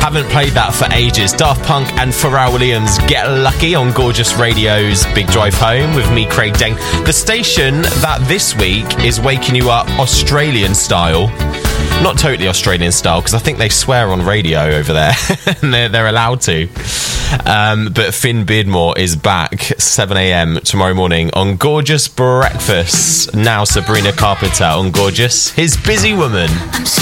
Haven't played that for ages. Daft Punk and Pharrell Williams, Get Lucky on Gorgeous Radio's Big Drive Home with me, Craig Deng. The station that this week is waking you up Australian style. Not totally Australian style, because I think they swear on radio over there. And they're allowed to. But Finn Beardmore is back 7 a.m. tomorrow morning on Gorgeous Breakfast. Now Sabrina Carpenter on Gorgeous, his busy woman.